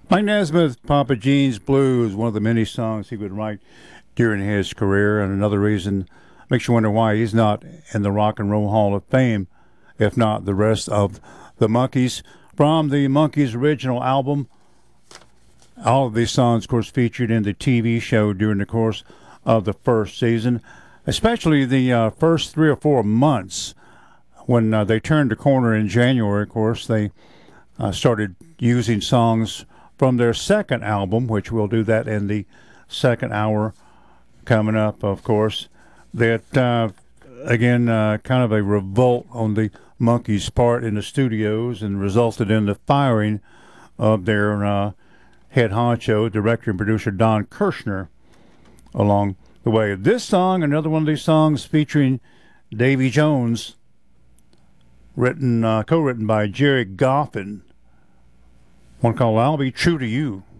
Mike Nesmith, Papa Jean's Blues, one of the many songs he would write during his career, and another reason makes you wonder why he's not in the Rock and Roll Hall of Fame, if not the rest of the Monkees. From the Monkees' original album, all of these songs, of course, featured in the TV show during the course of the first season, especially the first 3 or 4 months when they turned the corner in January. Of course, they started using songs from their second album, which we'll do that in the second hour coming up, of course. That, again, kind of a revolt on the Monkees' part in the studios and resulted in the firing of their head honcho, director and producer Don Kirshner, along the way. This song, another one of these songs featuring Davy Jones, co-written by Jerry Goffin, one called I'll Be True to You.